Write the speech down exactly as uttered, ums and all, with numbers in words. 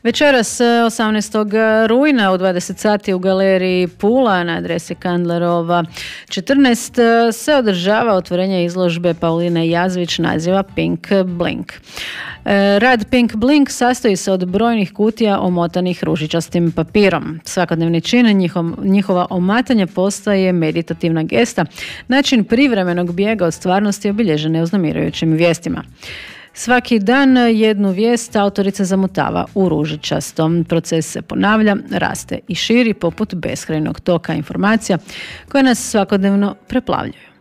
Večeras osamnaestog rujna u dvadeset sati u galeriji Pula na adresi Kandlerova četrnaest se održava otvorenje izložbe Pauline Jazvić naziva Pink Blink. Rad Pink Blink sastoji se od brojnih kutija omotanih ružičastim papirom. Svakodnevni čin njihov, njihova omatanja postaje meditativna gesta, način privremenog bijega od stvarnosti obilježene uznemirujućim vijestima. Svaki dan jednu vijest autorica zamotava u ružičastom. Proces se ponavlja, raste i širi poput beskrajnog toka informacija koje nas svakodnevno preplavljuju.